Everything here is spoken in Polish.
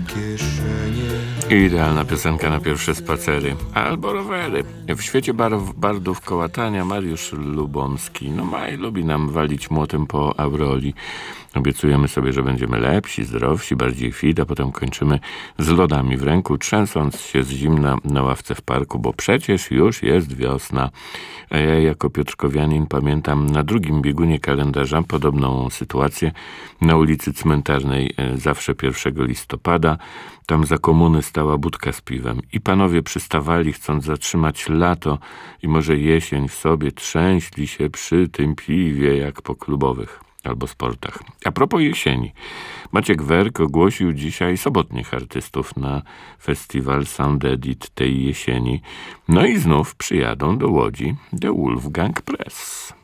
kieszenie. Idealna piosenka na pierwsze spacery albo rowery. W świecie bardów kołatania Mariusz Lubomski. Maj lubi nam walić młotem po Auroli. Obiecujemy sobie, że będziemy lepsi, zdrowsi, bardziej fit, a potem kończymy z lodami w ręku, trzęsąc się z zimna na ławce w parku, bo przecież już jest wiosna. A ja jako piotrkowianin pamiętam na drugim biegunie kalendarza podobną sytuację na ulicy Cmentarnej zawsze 1 listopada. Tam za komuny stała budka z piwem i panowie przystawali, chcąc zatrzymać lato i może jesień w sobie, trzęśli się przy tym piwie jak po klubowych albo sportach. A propos jesieni, Maciek Werk ogłosił dzisiaj sobotnich artystów na festiwal Sound Edit tej jesieni. I znów przyjadą do Łodzi The Wolfgang Press.